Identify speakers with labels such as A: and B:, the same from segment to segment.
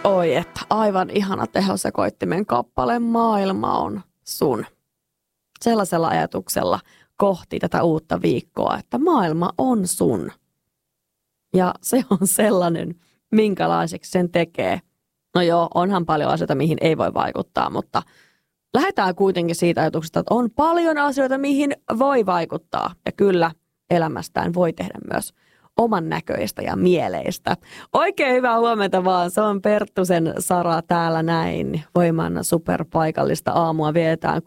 A: Oi, että aivan ihana tehosekoittimen kappale Maailma on sun. Sellaisella ajatuksella kohti tätä uutta viikkoa, että maailma on sun. Ja se on sellainen, minkälaiseksi sen tekee. No joo, onhan paljon asioita, mihin ei voi vaikuttaa, mutta lähdetään kuitenkin siitä ajatuksesta, että on paljon asioita, mihin voi vaikuttaa. Ja kyllä, elämästään voi tehdä myös oman näköistä ja mieleistä. Oikein hyvää huomenta vaan. Se on Perttusen Sara täällä näin. Voiman superpaikallista aamua vietään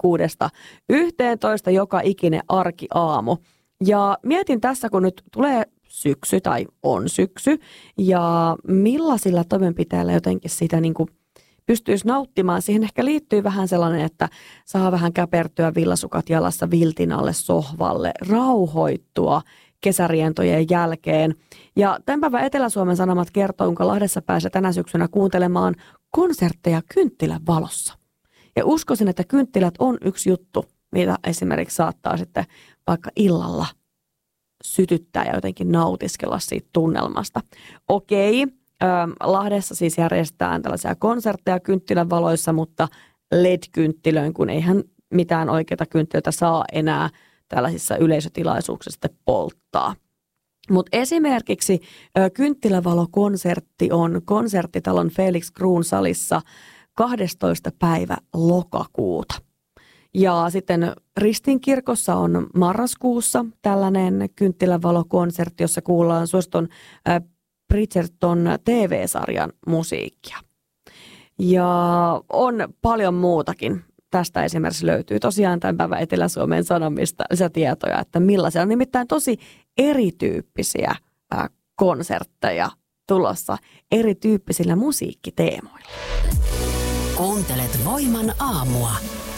A: 6–11 joka ikinen arkiaamu. Ja mietin tässä, kun nyt tulee syksy tai on syksy, ja millaisilla toimenpiteillä jotenkin sitä niin kuin pystyisi nauttimaan. Siihen ehkä liittyy vähän sellainen, että saa vähän käpertyä villasukat jalassa viltin alle sohvalle, rauhoittua kesärientojen jälkeen. Ja tämän päivän Etelä-Suomen Sanomat kertoo, kuinka Lahdessa pääsee tänä syksynä kuuntelemaan konsertteja kynttilän valossa. Ja uskoisin, että kynttilät on yksi juttu, mitä esimerkiksi saattaa sitten vaikka illalla sytyttää ja jotenkin nautiskella siitä tunnelmasta. Okei, Lahdessa siis järjestetään tällaisia konsertteja kynttilän valoissa, mutta LED-kynttilöin, kun eihän mitään oikeita kynttilöitä saa enää tällaisissa yleisötilaisuuksissa polttaa. Mutta esimerkiksi kynttilävalokonsertti on Konserttitalon Felix Kruun salissa 12. päivä lokakuuta. Ja sitten Ristiinkirkossa on marraskuussa tällainen kynttilävalokonsertti, jossa kuullaan suositun Bridgerton TV-sarjan musiikkia. Ja on paljon muutakin. Tästä esimerkiksi löytyy tosiaan tämän päivän Etelä-Suomen Sanomista lisätietoja, että millaisia on nimittäin tosi erityyppisiä konsertteja tulossa erityyppisillä musiikkiteemoilla.
B: Kuuntelet Voiman aamua.